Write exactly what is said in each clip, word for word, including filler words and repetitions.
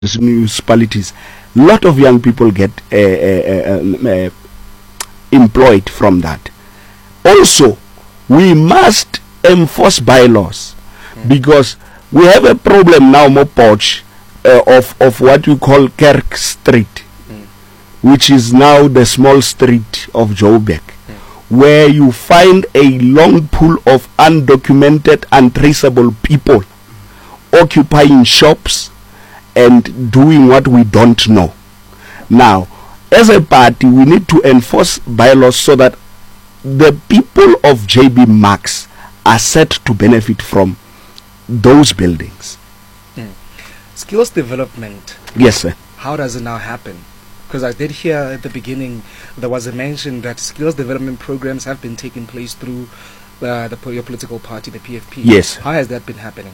municipalities, a lot of young people get uh, uh, uh, uh, employed from that. Also, we must enforce bylaws mm. because we have a problem now, Mopotch, uh, of, of what we call Kerk Street, mm. which is now the small street of Joburg, mm. where you find a long pool of undocumented, untraceable people occupying shops and doing what we don't know. Now, as a party, we need to enforce bylaws so that the people of J B Max are set to benefit from those buildings. Mm. Skills development. Yes, sir. How does it now happen? Because I did hear at the beginning there was a mention that skills development programs have been taking place through uh, the your political party, the P F P. Yes. How has that been happening?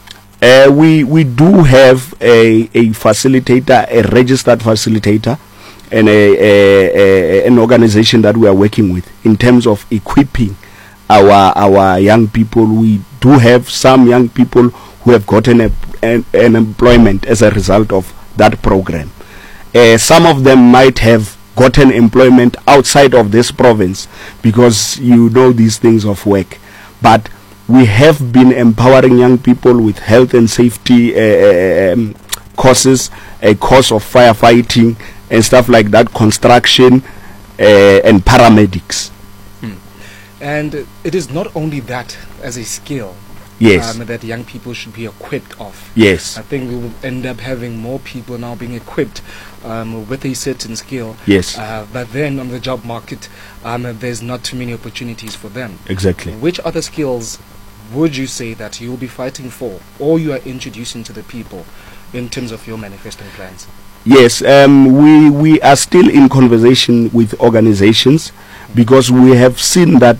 Uh, we we do have a, a facilitator, a registered facilitator, and a, a, a an organization that we are working with in terms of equipping our our young people. We do have some young people who have gotten a, an, an employment as a result of that program. Uh, some of them might have gotten employment outside of this province because you know these things of work, but we have been empowering young people with health and safety uh, um, courses, a course of firefighting and stuff like that, construction uh, and paramedics. Mm. And it is not only that as a skill, yes, um, that young people should be equipped of. Yes. I think we will end up having more people now being equipped um, with a certain skill. Yes. Uh, but then on the job market, um, there's not too many opportunities for them. Exactly. Which other skills would you say that you will be fighting for, or you are introducing to the people in terms of your manifesting plans? Yes, um, we we are still in conversation with organizations because we have seen that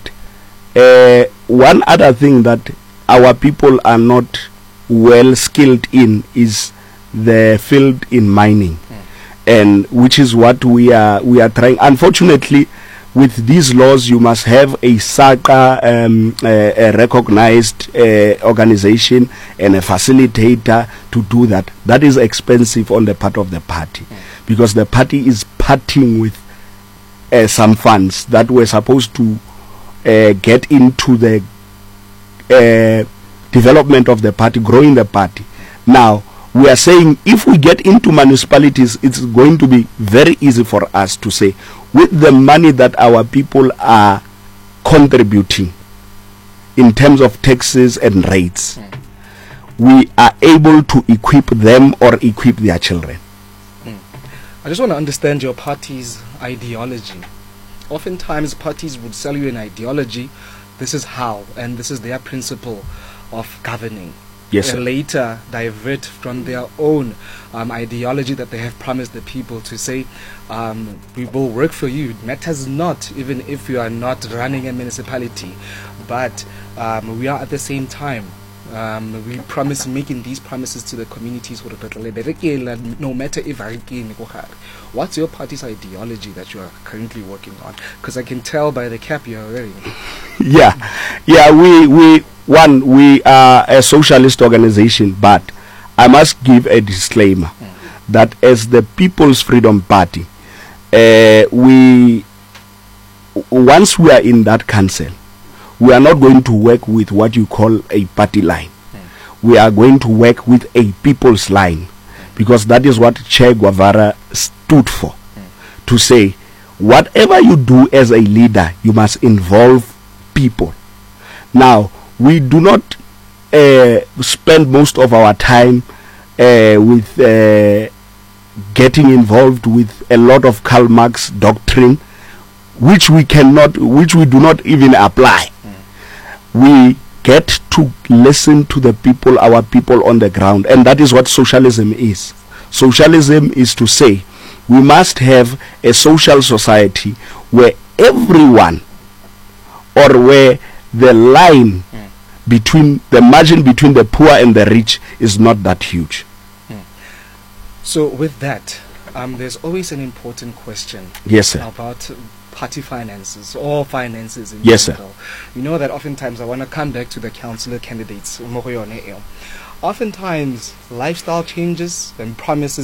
uh, one other thing that our people are not well skilled in is the field in mining, mm. and which is what we are we are trying. Unfortunately, with these laws, you must have a SACA, um, a, a recognized uh, organization and a facilitator to do that. That is expensive on the part of the party mm. because the party is parting with uh, some funds that were supposed to uh, get into the uh, development of the party, growing the party. Now, we are saying if we get into municipalities, it's going to be very easy for us to say, with the money that our people are contributing in terms of taxes and rates, mm. we are able to equip them or equip their children. Mm. I just want to understand your party's ideology. Oftentimes parties would sell you an ideology, this is how, and this is their principle of governing. Yes, and sir. later divert from their own um, ideology that they have promised the people to say, um, we will work for you. It matters not, even if you are not running a municipality, but um, we are at the same time. Um, we promise making these promises to the communities. No matter if what's your party's ideology that you are currently working on? Because I can tell by the cap you are wearing. Yeah, yeah. We we one we are a socialist organization, but I must give a disclaimer mm. that as the People's Freedom Party, uh, we once we are in that council, we are not going to work with what you call a party line. Mm. We are going to work with a people's line, mm. because that is what Che Guevara stood for, mm. to say, whatever you do as a leader, you must involve people. Now, we do not uh, spend most of our time uh, with uh, getting involved with a lot of Karl Marx doctrine, which we cannot, which we do not even apply. We get to listen to the people, our people on the ground, and that is what socialism is. Socialism is to say we must have a social society where everyone, or where the line mm. between the margin between the poor and the rich is not that huge. Mm. So with that, um, there's always an important question. Yes, sir. About party finances or finances in Yes, sir. general. You know that oftentimes, I want to come back to the councillor candidates. Oftentimes, lifestyle changes and promises